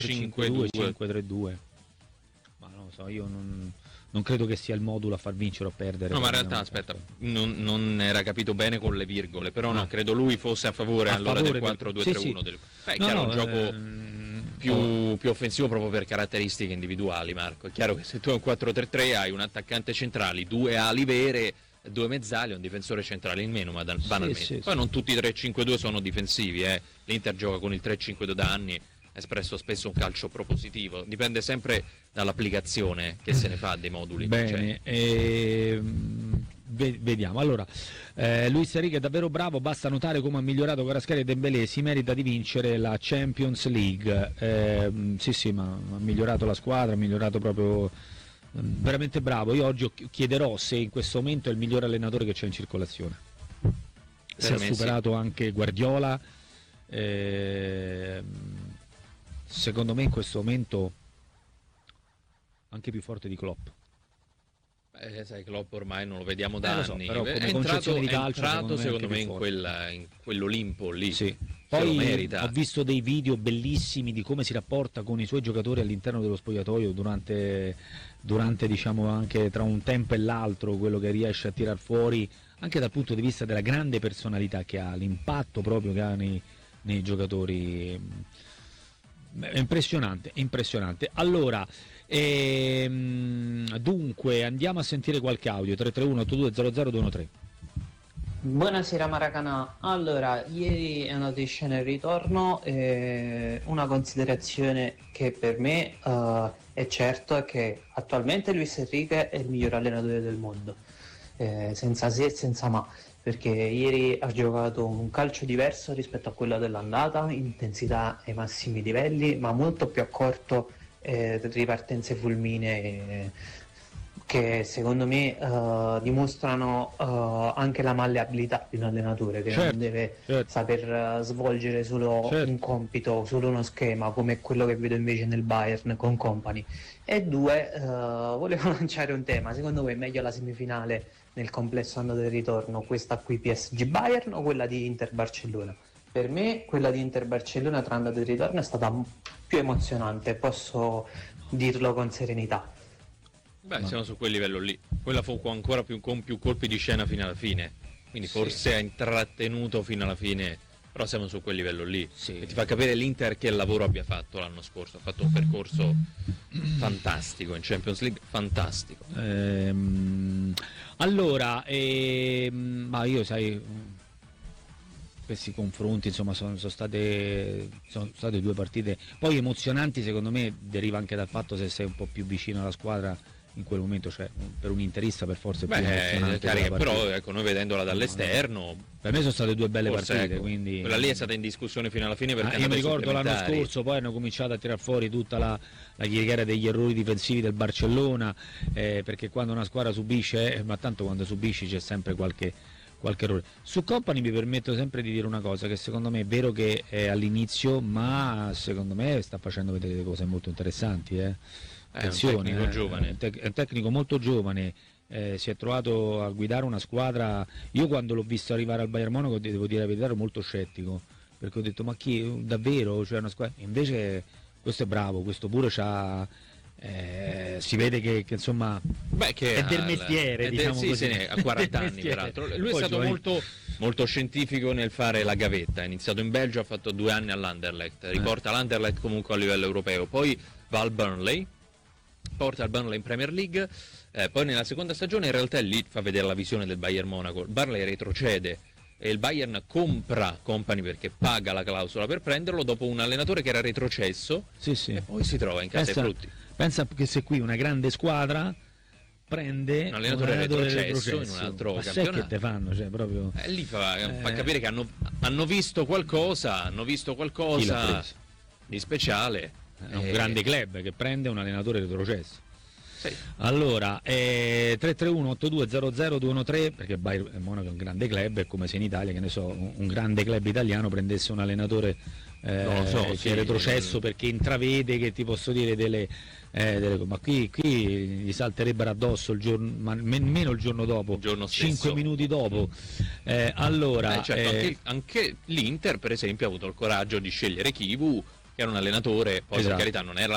5-2, 5-3-2. Ma non lo so, io non credo che sia il modulo a far vincere o perdere. No, ma in realtà, aspetta, non era capito bene con le virgole, però no, credo lui fosse a favore allora del 4-2-3-1. Sì. È chiaro, un gioco più offensivo proprio per caratteristiche individuali, Marco. È chiaro che se tu hai un 4-3-3 hai un attaccante centrale, 2 ali vere, 2 mezzali e un difensore centrale in meno, ma banalmente. Poi non tutti i 3-5-2 sono difensivi, l'Inter gioca con il 3-5-2 da anni, ha espresso spesso un calcio propositivo, dipende sempre dall'applicazione che se ne fa dei moduli. Bene, vediamo. Allora, Luis Enrique è davvero bravo, basta notare come ha migliorato Kvaratskhelia e Dembélé, si merita di vincere la Champions League. Sì, ma ha migliorato la squadra, ha migliorato proprio, veramente bravo. Io oggi chiederò se in questo momento è il miglior allenatore che c'è in circolazione, se ha superato anche Guardiola. Secondo me in questo momento anche più forte di Klopp. Sai, Klopp ormai non lo vediamo da anni, però come concezione di calcio, è entrato secondo me in quell'Olimpo lì. Sì. Poi lo merita. Ho visto dei video bellissimi di come si rapporta con i suoi giocatori all'interno dello spogliatoio durante diciamo anche tra un tempo e l'altro, quello che riesce a tirar fuori anche dal punto di vista della grande personalità che ha, l'impatto proprio che ha nei giocatori. È impressionante. Allora, dunque andiamo a sentire qualche audio. 331-8200-213. Buonasera Maracanà. Allora, ieri è andato in scena il ritorno, una considerazione che per me è certo è che attualmente Luis Enrique è il miglior allenatore del mondo, senza se e senza ma, perché ieri ha giocato un calcio diverso rispetto a quello dell'andata, intensità ai massimi livelli, ma molto più accorto, ripartenze fulminee che secondo me dimostrano anche la malleabilità di un allenatore che non deve saper svolgere solo un compito, solo uno schema come quello che vedo invece nel Bayern con Kompany. E due, volevo lanciare un tema: secondo voi è meglio la semifinale nel complesso andata e ritorno, questa qui PSG Bayern o quella di Inter Barcellona? Per me quella di Inter Barcellona tra andata e ritorno è stata più emozionante, posso dirlo con serenità. Siamo su quel livello lì. Quella fu ancora con più colpi di scena fino alla fine, quindi forse ha intrattenuto fino alla fine, però siamo su quel livello lì. E ti fa capire l'Inter che lavoro abbia fatto l'anno scorso. Ha fatto un percorso fantastico in Champions League, fantastico. Allora, ma io sai, questi confronti insomma sono state due partite poi emozionanti. Secondo me deriva anche dal fatto se sei un po' più vicino alla squadra in quel momento, cioè per un interista per forza è più emozionante. Però ecco, noi vedendola dall'esterno, per me sono state due belle partite, quindi quella lì è stata in discussione fino alla fine, perché io mi ricordo l'anno scorso poi hanno cominciato a tirar fuori tutta la chiacchiera degli errori difensivi del Barcellona, perché quando una squadra subisce, ma tanto quando subisci c'è sempre qualche errore. Su Kompany mi permetto sempre di dire una cosa, che secondo me è vero che è all'inizio, ma secondo me sta facendo vedere delle cose molto interessanti. Attenzione, è un tecnico giovane. È un tecnico molto giovane, si è trovato a guidare una squadra. Io quando l'ho visto arrivare al Bayern Monaco, devo dire la verità, ero molto scettico, perché ho detto ma chi davvero, cioè una squadra? Invece questo è bravo, questo pure c'ha si vede che insomma che è del mestiere, diciamo così. Ha 40 anni peraltro. Lui è stato molto scientifico nel fare la gavetta. Ha iniziato in Belgio, ha fatto 2 anni all'Anderlecht, riporta l'Anderlecht comunque a livello europeo, poi va al Burnley, porta il Burnley in Premier League, poi nella seconda stagione in realtà lì fa vedere la visione del Bayern Monaco. Il Burnley retrocede e il Bayern compra Kompany perché paga la clausola per prenderlo dopo un allenatore che era retrocesso, e poi si trova in casa dei frutti. Pensa che se qui una grande squadra prende un allenatore retrocesso in un altro campionato, sai che te fanno, cioè proprio lì fa capire che hanno visto qualcosa di speciale. È un grande club che prende un allenatore retrocesso. Sì. Allora, 331-8200-213, perché Bayern Monaco è un grande club, è come se in Italia, che ne so, un grande club italiano prendesse un allenatore che è retrocesso perché intravede, che ti posso dire, delle ma qui gli salterebbero addosso il giorno, ma nemmeno il giorno dopo, il giorno 5 minuti dopo. Allora, certo, anche l'Inter per esempio ha avuto il coraggio di scegliere Chivu, che che era un allenatore, poi esatto. per carità non era